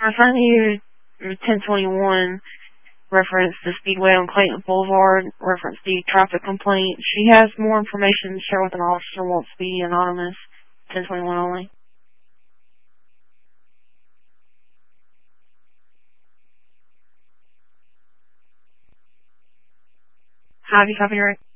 Referring you 1021, reference the Speedway on Clayton Boulevard, reference the traffic complaint. She has more information to share with an officer, won't be anonymous. 1021 only. Have you copied her?